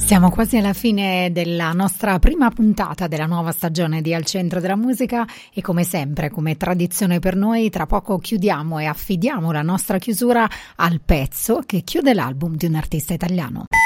Siamo quasi alla fine della nostra prima puntata della nuova stagione di Al Centro della Musica e come sempre, come tradizione per noi, tra poco chiudiamo e affidiamo la nostra chiusura al pezzo che chiude l'album di un artista italiano.